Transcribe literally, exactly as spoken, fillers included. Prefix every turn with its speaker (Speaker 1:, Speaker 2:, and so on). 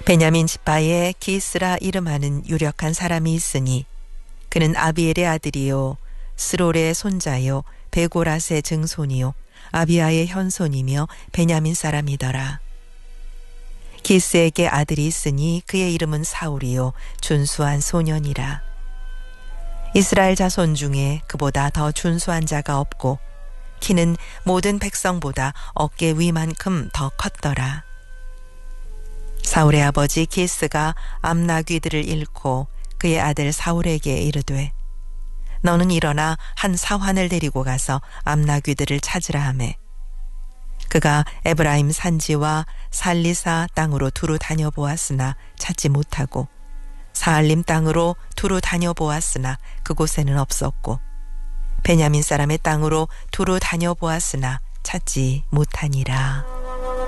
Speaker 1: 베냐민 지파에 기스라 이름하는 유력한 사람이 있으니 그는 아비엘의 아들이요 스롤의 손자요 베고랏의 증손이요 아비아의 현손이며 베냐민 사람이더라. 기스에게 아들이 있으니 그의 이름은 사울이요 준수한 소년이라. 이스라엘 자손 중에 그보다 더 준수한 자가 없고 키는 모든 백성보다 어깨 위만큼 더 컸더라. 사울의 아버지 기스가 암나귀들을 잃고 그의 아들 사울에게 이르되 너는 일어나 한 사환을 데리고 가서 암나귀들을 찾으라 하매 그가 에브라임 산지와 살리사 땅으로 두루 다녀보았으나 찾지 못하고 사알림 땅으로 두루 다녀보았으나 그곳에는 없었고 베냐민 사람의 땅으로 두루 다녀보았으나 찾지 못하니라.